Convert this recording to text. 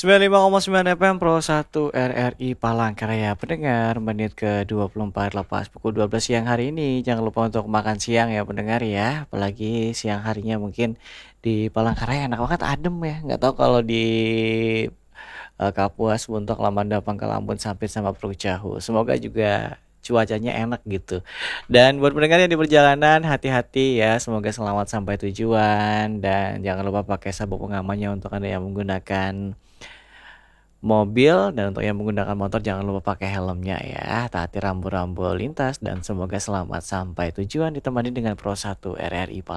95,9 FM Pro 1 RRI Palangkaraya. Pendengar, menit ke-24 lepas pukul 12 siang hari ini. Jangan lupa untuk makan siang ya pendengar ya. Apalagi siang harinya mungkin di Palangkaraya enak banget, adem ya. Nggak tahu kalau di Kapuas, Buntok, Lamanda, Pangkalambun, Sampit sama Pruk Jahu. Semoga juga cuacanya enak gitu. Dan buat pendengar yang di perjalanan, hati-hati ya. Semoga selamat sampai tujuan. Dan jangan lupa pakai sabuk pengamannya untuk Anda yang menggunakan mobil, dan untuk yang menggunakan motor jangan lupa pakai helmnya ya. Taati rambu-rambu lintas dan semoga selamat sampai tujuan ditemani dengan Pro 1 RRI Palangkaraya.